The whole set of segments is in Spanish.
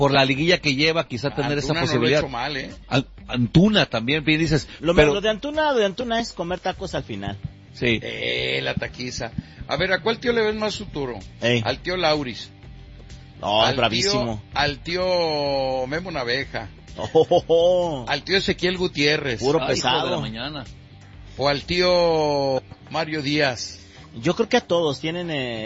por la liguilla que lleva, quizá tener esa posibilidad. No lo ha hecho mal, Antuna también, bien dices. Lo de Antuna es comer tacos al final. Sí. La taquiza. A ver, ¿a cuál tío le ves más futuro? Al tío Lauris. No, bravísimo. Al tío Memo Naveja. Al tío Ezequiel Gutiérrez. Puro pesado. De la mañana. O al tío Mario Díaz. Yo creo que a todos tienen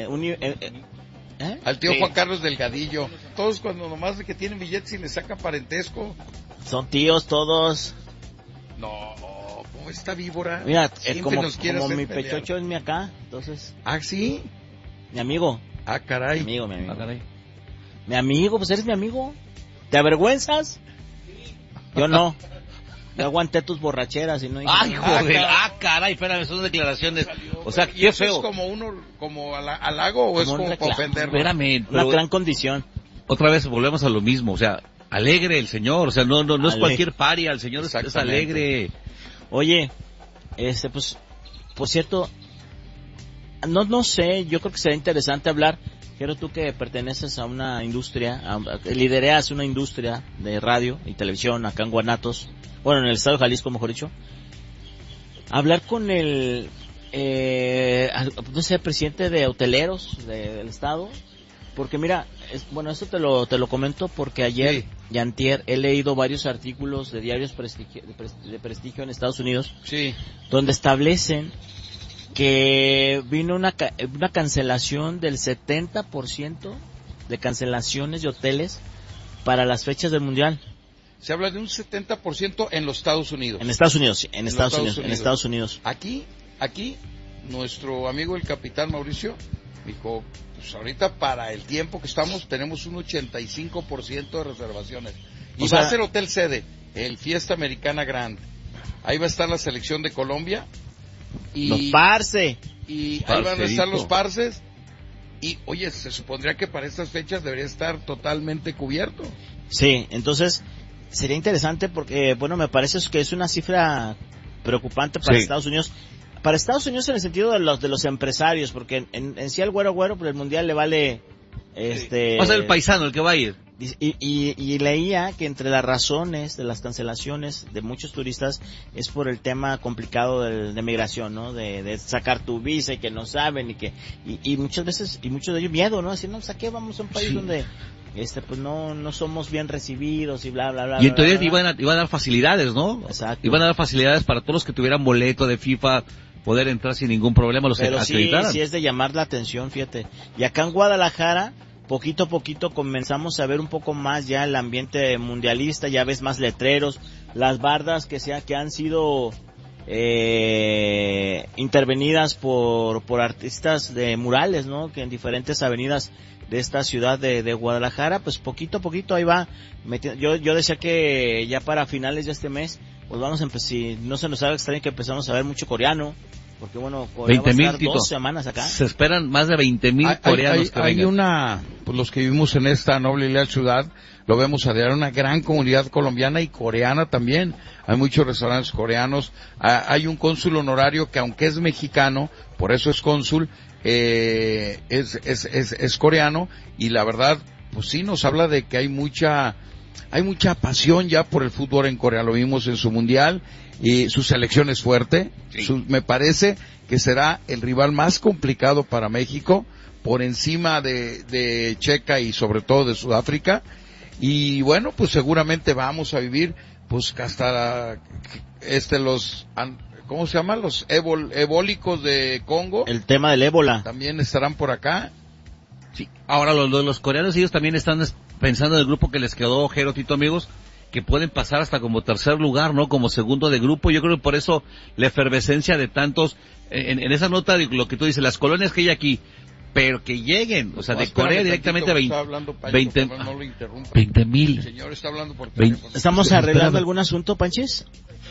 al tío Juan Carlos Delgadillo. Todos cuando nomás de que tienen billetes y le saca parentesco. Son tíos todos. No, ¿cómo está víbora? Mira, como mi pelear. pechocho es mi acá, entonces. ¿Ah, sí? Mi amigo. Ah, caray. Mi amigo. Ah, caray. Mi amigo, pues eres mi amigo. ¿Te avergüenzas? Yo no. Yo aguanté tus borracheras y no... ¡Ay, joder! Caray, espérame, son declaraciones. O sea, qué feo. ¿Es como halago o es como para ofenderlo? Espérame. Una gran condición. Otra vez volvemos a lo mismo, o sea, alegre el señor, o sea, no es cualquier paria, el señor es alegre. Oye, pues, por cierto, no sé, yo creo que sería interesante hablar. Quiero tú que perteneces a una industria, lidereas una industria de radio y televisión acá en Guanatos, bueno, en el estado de Jalisco, mejor dicho. Hablar con el, presidente de hoteleros del estado, porque mira, esto te lo comento porque ayer y antier he leído varios artículos de diarios de prestigio en Estados Unidos, donde establecen que vino una cancelación del 70% de cancelaciones de hoteles para las fechas del Mundial. Se habla de un 70% en los Estados Unidos. En Estados Unidos. Aquí, nuestro amigo el capitán Mauricio dijo, pues ahorita para el tiempo que estamos tenemos un 85% de reservaciones. Y va a ser hotel sede, el Fiesta Americana Grand. Ahí va a estar la selección de Colombia. Y los Parce. Y ahí van a estar los Parces. Y, oye, se supondría que para estas fechas debería estar totalmente cubierto. Sí, entonces sería interesante porque, me parece que es una cifra preocupante para Estados Unidos. Para Estados Unidos en el sentido de los empresarios, porque en sí al güero, pues el Mundial le vale... Va a ser el paisano el que va a ir. Y leía que entre las razones de las cancelaciones de muchos turistas es por el tema complicado de migración, ¿no? De sacar tu visa y que no saben y muchas veces, y muchos de ellos miedo, ¿no? Así, ¿a qué vamos a un país donde pues no somos bien recibidos y bla, bla, bla? Y en teoría iban a dar facilidades, ¿no? Exacto. Iban a dar facilidades para todos los que tuvieran boleto de FIFA, poder entrar sin ningún problema, los que acreditaran. Pero sí es de llamar la atención, fíjate. Y acá en Guadalajara, poquito a poquito comenzamos a ver un poco más ya el ambiente mundialista, ya ves más letreros, las bardas que han sido intervenidas por artistas de murales, ¿no? Que en diferentes avenidas de esta ciudad de Guadalajara, pues poquito a poquito ahí va metiendo. Yo decía que ya para finales de este mes, pues vamos a empezar, si no se nos haga extraño que empezamos a ver mucho coreano. Porque Corea va a estar 2 semanas acá. Se esperan más de 20,000 coreanos que vengan. Pues los que vivimos en esta noble y leal ciudad, lo vemos a diario, una gran comunidad colombiana y coreana también. Hay muchos restaurantes coreanos. Hay un cónsul honorario que aunque es mexicano, por eso es cónsul, es coreano, y la verdad, pues sí nos habla de que hay mucha pasión ya por el fútbol en Corea. Lo vimos en su mundial y su selección es fuerte. Me parece que será el rival más complicado para México, por encima de Checa y sobre todo de Sudáfrica. Y bueno, pues seguramente vamos a vivir pues hasta ¿cómo se llama? Los ebólicos de Congo. El tema del ébola. También estarán por acá. Sí. Ahora los coreanos, ellos también están pensando en el grupo que les quedó, Jero, Tito, amigos, que pueden pasar hasta como tercer lugar, ¿no? Como segundo de grupo. Yo creo que por eso la efervescencia de tantos, en esa nota de lo que tú dices, las colonias que hay aquí, pero que lleguen, o sea, de Corea directamente a 20,000. El señor está hablando por teléfono. ¿Estamos arreglando algún asunto, Panchis?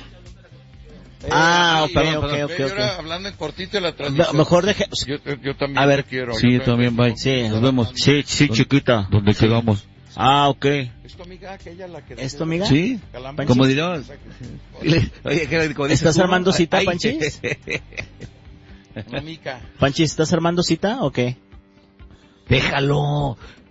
Perdón. Hablando en cortito de la transmisión. Mejor deje... Yo también a ver, te quiero. Sí, también, bye. Sí, nos vemos. Sí, chiquita. ¿Dónde quedamos? Ok. ¿Es tu amiga aquella la que... ¿Es tu amiga? Sí. Como dirá... Oye, ¿estás armando cita, Panchis? No, Mica. Panchis, ¿estás armando cita o qué? Déjalo.